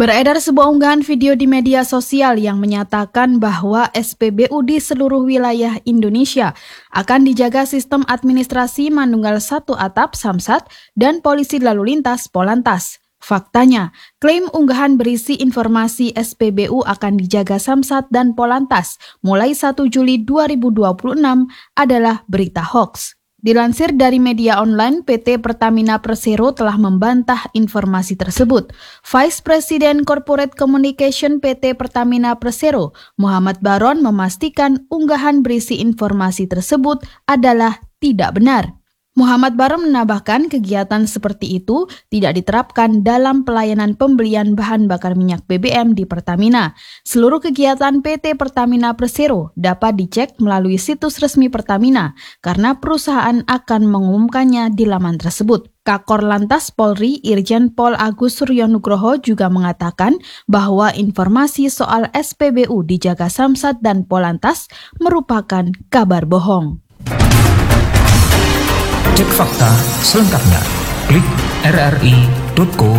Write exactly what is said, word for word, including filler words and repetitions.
Beredar sebuah unggahan video di media sosial yang menyatakan bahwa S P B U di seluruh wilayah Indonesia akan dijaga sistem administrasi Manunggal satu Atap Samsat dan Polisi Lalu Lintas Polantas. Faktanya, klaim unggahan berisi informasi S P B U akan dijaga Samsat dan Polantas mulai satu Juli dua ribu dua puluh enam adalah berita hoaks. Dilansir dari media online, P T Pertamina Persero telah membantah informasi tersebut. Vice President Corporate Communication P T Pertamina Persero, Muhammad Baron, memastikan unggahan berisi informasi tersebut adalah tidak benar. Muhammad Baron menambahkan kegiatan seperti itu tidak diterapkan dalam pelayanan pembelian bahan bakar minyak B B M di Pertamina. Seluruh kegiatan P T Pertamina Persero dapat dicek melalui situs resmi Pertamina karena perusahaan akan mengumumkannya di laman tersebut. Kakor Lantas Polri Irjen Pol Agus Suryonugroho juga mengatakan bahwa informasi soal S P B U dijaga Samsat dan Polantas merupakan kabar bohong. Cek fakta selengkapnya. Klik r r i titik co